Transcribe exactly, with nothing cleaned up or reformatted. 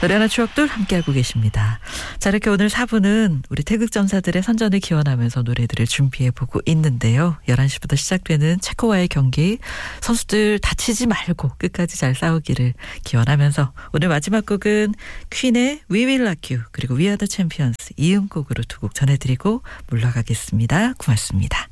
노래나 추억들 함께하고 계십니다. 자, 이렇게 오늘 사 부는 우리 태극전사들의 선전을 기원하면서 노래들을 준비해보고 있는데요. 열한 시부터 시작되는 체코와의 경기, 선수들 다치지 말고 끝까지 잘 싸우기를 기원하면서 오늘 마지막 곡은 퀸의 We Will Rock You 그리고 We Are The Champions 이음곡으로 두 곡 전해드리고 물러가겠습니다. 고맙습니다.